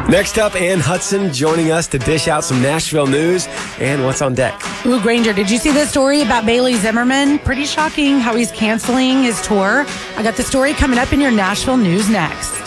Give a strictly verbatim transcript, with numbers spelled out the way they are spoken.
Next up, Ann Hudson joining us to dish out some Nashville news and what's on deck. Ooh, Granger, did you see this story about Bailey Zimmerman? Pretty shocking how he's canceling his tour. I got the story coming up in your Nashville news next.